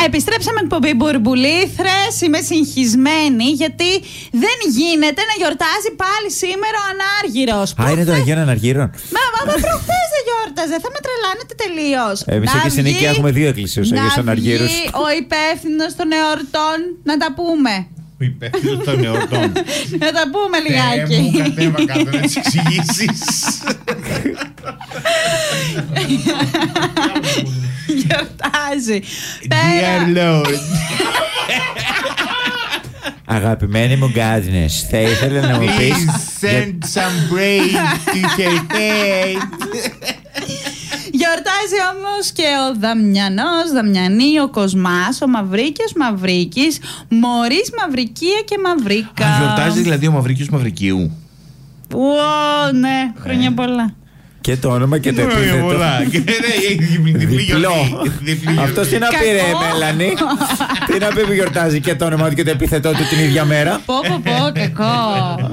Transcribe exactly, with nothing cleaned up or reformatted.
Επιστρέψαμε εκπομπή Μπουρμπουλήθρες. Είμαι συγχυσμένη γιατί δεν γίνεται να γιορτάζει πάλι σήμερα ο Ανάργυρος. Α, είναι το Αγίων Αναργύρων. Μα, μα, μα προχθές δεν γιόρταζε. Θα με τρελάνετε τελείως. Εμείς εκεί στην Νίκη έχουμε δύο εκκλησίες, ο Αγίος Αναργύρος. Να βγει ο υπεύθυνος των εορτών να τα πούμε. Ο υπεύθυνος των εορτών. Να τα πούμε λιγάκι. Μου κατέβα κάτω να τις εξηγήσεις. Γιορτάζει. Dear Lord. Αγαπημένοι μου Γκάτζινες, θα ήθελα να μου πεις. Please send some brain to her head. Γιορτάζει όμως και ο Δαμιανός, Δαμιανή, ο Κοσμάς, ο Μαυρίκιος, Μαυρίκης, Μωρίς, Μαυρικία και Μαυρίκα. Α, γιορτάζει δηλαδή ο Μαυρίκιος Μαυρικίου. Ω, ναι, χρόνια πολλά. Και το όνομα και το επίθετο. Διπλό. Αυτός τι να πει ρε Μέλανη. Τι να πει που γιορτάζει και το όνομα και το επίθετο του την ίδια μέρα. Πω πω πω, κακό.